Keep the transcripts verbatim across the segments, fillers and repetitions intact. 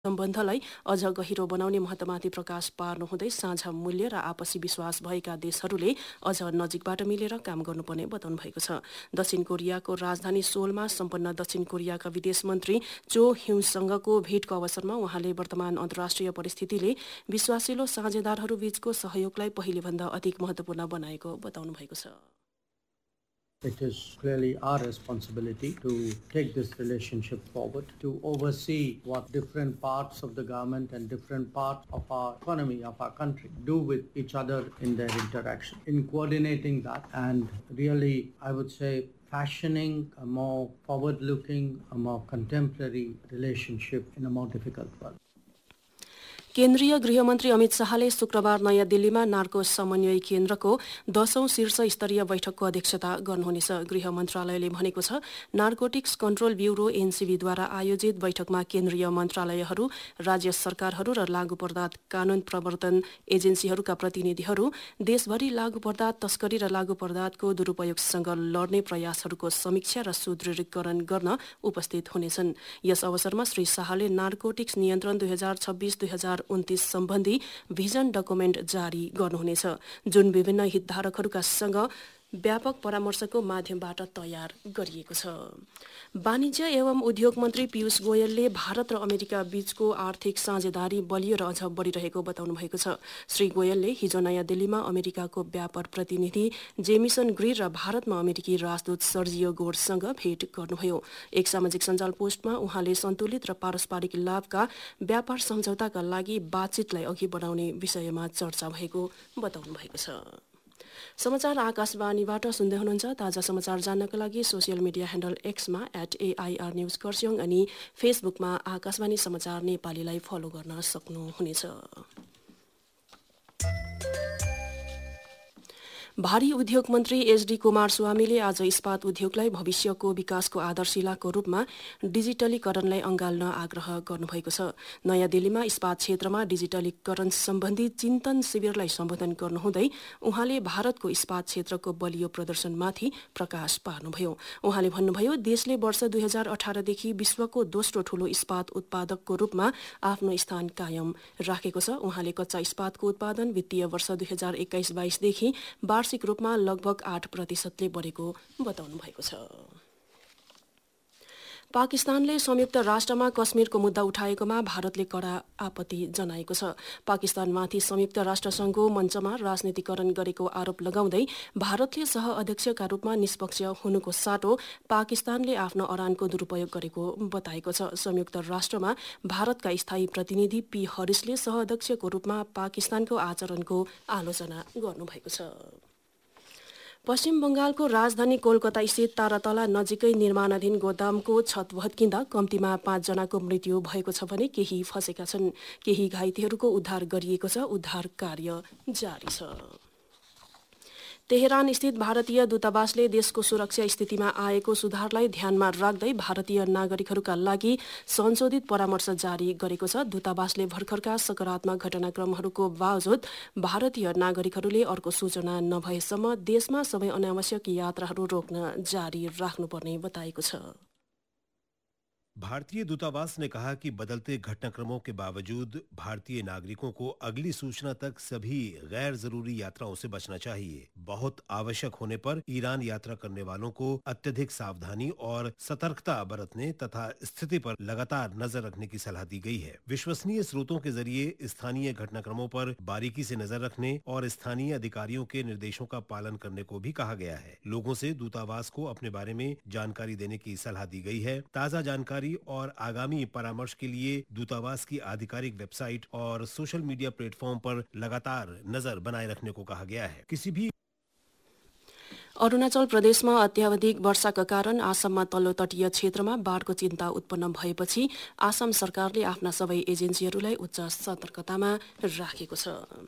सम्बन्धलाई अझ गहिरो बनाउने महत्त्वमाथि प्रकाश पार्नुहुँदै साझा मूल्य र आपसी विश्वास भएका देशहरूले अझ नजिकबाट मिलेर काम गर्नुपर्ने बताउनु भएको छ। दक्षिण कोरियाको राजधानी सोलमा सम्पन्न दक्षिण कोरियाका विदेश मन्त्री चो ह्युसँगको भेटको अवसरमा उहाँले वर्तमान अन्तर्राष्ट्रिय परिस्थितिले विश्वासिलो साझेदारहरू बीचको सहयोगलाई पहिलेभन्दा अधिक महत्त्वपूर्ण बनाएको बताउनु भएको छ। It is clearly our responsibility to take this relationship forward, to oversee what different parts of the government and different parts of our economy, of our country, do with each other in their interaction. In coordinating that and really, I would say, fashioning a more forward-looking, a more contemporary relationship in a more difficult world. केन्द्रीय गृहमन्त्री अमित शाहले शुक्रबार नयाँ दिल्लीमा narco समन्वय केन्द्रको दशौं शीर्ष स्तरीय बैठकको अध्यक्षता गर्नुहुनेछ। गृह मन्त्रालयले भनेको छ, नार्कोटिक्स कन्ट्रोल ब्यूरो एनसीबीद्वारा आयोजित बैठकमा केन्द्रीय मन्त्रालयहरू, राज्य सरकारहरू र लागू पदार्थ कानून प्रवर्तन एजेन्सीहरूका प्रतिनिधिहरू देशभरि लागू पदार्थ तस्करी र लागू पदार्थको दुरूपयोगसँग लड्ने प्रयासहरूको समीक्षा र सुदृढीकरण गर्न उपस्थित हुनेछन्। यस अवसरमा श्री शाहले नार्कोटिक्स नियन्त्रण दुई हजार छब्बीस दुई हजार उन्तीस सम्बन्धी भिजन डकुमेन्ट जारी गर्नुहुनेछ, जुन विभिन्न हितधारकहरूका सँग व्यापक परामर्शको माध्यमबाट तयार गरिएको छ। वाणिज्य एवं उद्योग मन्त्री पीयूष गोयलले भारत र अमेरिका बीचको आर्थिक साझेदारी बलियो र अझ बढिरहेको बताउनु भएको छ। श्री गोयलले हिजो नयाँ दिल्लीमा अमेरिकाको व्यापार प्रतिनिधि जेमिसन ग्रिर र भारतमा अमेरिकी राजदूत सर्जियो गोर्ससँग भेट गर्नुभयो। एक सामाजिक सञ्जाल पोस्टमा उहाँले सन्तुलित र पारस्परिक लाभका व्यापार सम्झौताका लागि बातचितलाई अघि बढाउने विषयमा चर्चा भएको बताउनु भएको छ। समाचार आकाशवाणीबाट सुन्दै हुनुहुन्छ। ताजा समाचार जान्नका लागि social media handle एक्समा at AIR news Kurseong अनि फेसबुकमा आकाशवाणी समाचार नेपालीलाई फलो गर्न सक्नुहुनेछ। भारी उद्योग मन्त्री एचडी कुमार स्वामीले आज इस्पात उद्योगलाई भविष्यको विकासको आधारशिलाको रूपमा डिजिटलीकरणलाई अँगाल्न आग्रह गर्नुभएको छ। नयाँ दिल्लीमा इस्पात क्षेत्रमा डिजिटलीकरण सम्बन्धी चिन्तन शिविरलाई सम्बोधन गर्नुहुँदै उहाँले भारतको इस्पात क्षेत्रको बलियो प्रदर्शनमाथि प्रकाश पार्नुभयो। उहाँले भन्नुभयो, देशले वर्ष दुई हजार अठारदेखि विश्वको दोस्रो ठूलो इस्पात उत्पादकको रूपमा आफ्नो स्थान कायम राखेको छ। उहाँले कच्चा इस्पातको उत्पादन वित्तीय वर्ष दुई हजार एक्काइस बाइसदेखि वार्षिक रूपमा लगभग आठ प्रतिशतले बढेको बताउनु भएको छ। पाकिस्तानले संयुक्त राष्ट्रमा कश्मीरको मुद्दा उठाएकोमा भारतले कडा आपत्ति जनाएको छ। पाकिस्तानमाथि संयुक्त राष्ट्रसङ्घको मञ्चमा राजनीतिकरण गरेको आरोप लगाउँदै भारतले सह अध्यक्षका रूपमा निष्पक्ष हुनुको साटो पाकिस्तानले आफ्नो अडानको दुरूपयोग गरेको बताएको छ। संयुक्त राष्ट्रमा भारतका स्थायी प्रतिनिधि पी हरिसले सह अध्यक्षको रूपमा पाकिस्तानको आचरणको आलोचना गर्नुभएको छ। पश्चिम बंगालको राजधानी कोलकाता स्थित तारातला नजिकै निर्माणाधीन गोदामको छत भत्किँदा कम्तीमा पाँचजनाको मृत्यु भएको छ भने केही फँसेका छन्। केही घाइतेहरूको उद्धार गरिएको छ। उद्धार कार्य जारी छ। तेहरान स्थित भारतीय दूतावासले देशको सुरक्षा स्थितिमा आएको सुधारलाई ध्यानमा राख्दै भारतीय नागरिकहरूका लागि संशोधित परामर्श जारी गरेको छ। दूतावासले भर्खरका सकारात्मक घटनाक्रमहरूको बावजुद भारतीय नागरिकहरूले अर्को सूचना नभएसम्म देशमा सबै अनावश्यक यात्राहरू रोक्न जारी राख्नुपर्ने बताएको छ। भारतीय दूतावास ने कहा कि बदलते घटनाक्रमों के बावजूद भारतीय नागरिकों को अगली सूचना तक सभी गैर जरूरी यात्राओं से बचना चाहिए। बहुत आवश्यक होने पर ईरान यात्रा करने वालों को अत्यधिक सावधानी और सतर्कता बरतने तथा स्थिति पर लगातार नजर रखने की सलाह दी गई है। विश्वसनीय स्रोतों के जरिए स्थानीय घटनाक्रमों पर बारीकी से नजर रखने और स्थानीय अधिकारियों के निर्देशों का पालन करने को भी कहा गया है। लोगों से दूतावास को अपने बारे में जानकारी देने की सलाह दी गई है। ताजा जानकारी और आगामी परामर्श के लिए दूतावास की आधिकारिक वेबसाइट और सोशल मीडिया प्लेटफॉर्म पर लगातार नजर बनाए रखने को कहा गया है। किसी भी अरुणाचल प्रदेशमा अत्यावधिक वर्षाका कारण आसाममा तल्लो तटीय क्षेत्रमा बाढको चिन्ता उत्पन्न भएपछि आसाम सरकारले आफ्ना सबै एजेन्सीहरूलाई उच्च सतर्कतामा राखेको छ।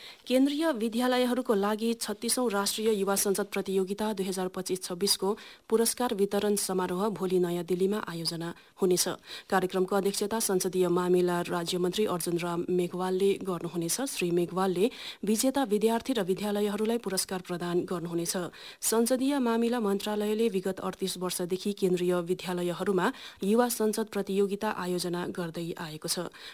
केन्द्रीय विद्यालयहरूको लागि छत्तीसौं राष्ट्रिय युवा संसद प्रतियोगिता दुई हजार पच्चीस छब्बीसको पुरस्कार वितरण समारोह भोलि नयाँ दिल्लीमा आयोजना हुनेछ। कार्यक्रमको अध्यक्षता संसदीय मामिला राज्यमन्त्री अर्जुन राम मेघवालले गर्नुहुनेछ। श्री मेघवालले विजेता विद्यार्थी र विद्यालयहरूलाई पुरस्कार प्रदान गर्नुहुनेछ। संसदीय मामिला मन्त्रालयले विगत अडतीस वर्षदेखि केन्द्रीय विद्यालयहरूमा युवा संसद प्रतियोगिता आयोजना गर्दै आएको छ।